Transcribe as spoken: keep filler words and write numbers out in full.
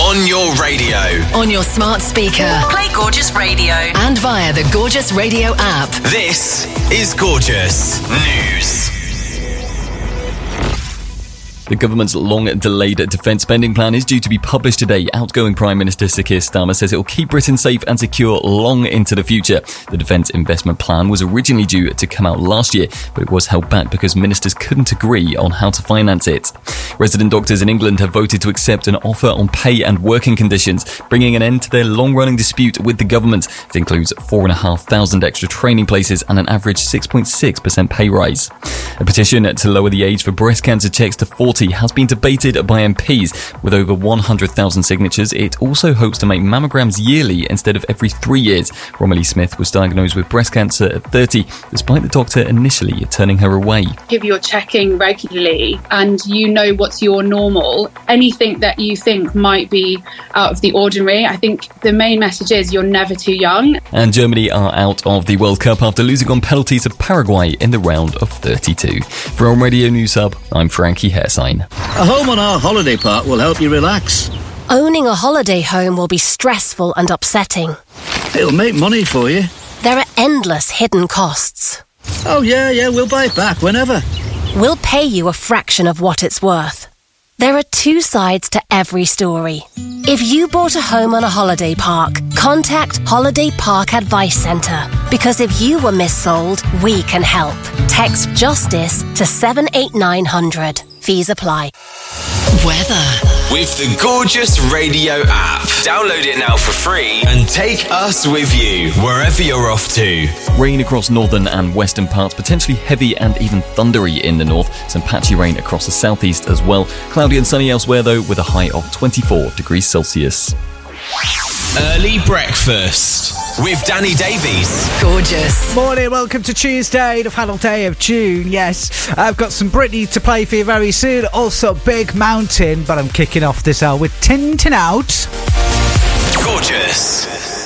On your radio. On your smart speaker. Play Gorgeous Radio. And via the Gorgeous Radio app. This is Gorgeous News. The government's long-delayed defence spending plan is due to be published today. Outgoing Prime Minister Sir Keir Starmer says it will keep Britain safe and secure long into the future. The defence investment plan was originally due to come out last year, but it was held back because ministers couldn't agree on how to finance it. Resident doctors in England have voted to accept an offer on pay and working conditions, bringing an end to their long-running dispute with the government. It includes four thousand five hundred extra training places and an average six point six percent pay rise. A petition to lower the age for breast cancer checks to forty has been debated by M Ps. With over one hundred thousand signatures, it also hopes to make mammograms yearly instead of every three years. Romilly Smith was diagnosed with breast cancer at thirty, despite the doctor initially turning her away. If you're checking regularly and you know what's your normal, anything that you think might be out of the ordinary, I think the main message is you're never too young. And Germany are out of the World Cup after losing on penalties to Paraguay in the round of thirty-two. From Radio News Hub, I'm Frankie Hairsign. A home on our holiday park will help you relax. Owning a holiday home will be stressful and upsetting. It'll make money for you. There are endless hidden costs. Oh yeah, yeah, we'll buy it back whenever. We'll pay you a fraction of what it's worth. There are two sides to every story. If you bought a home on a holiday park, contact Holiday Park Advice Centre. Because if you were missold, we can help. Text JUSTICE to seven eight nine hundred. Fees apply. Weather. With the Gorgeous Radio app. Download it now for free and take us with you wherever you're off to. Rain across northern and western parts, potentially heavy and even thundery in the north. Some patchy rain across the southeast as well. Cloudy and sunny elsewhere though, with a high of twenty-four degrees Celsius. Early breakfast with Danny Davies. Gorgeous. Morning, welcome to Tuesday, the final day of June. Yes, I've got some Britney to play for you very soon. Also Big Mountain, but I'm kicking off this hour with Tintin' Out. Gorgeous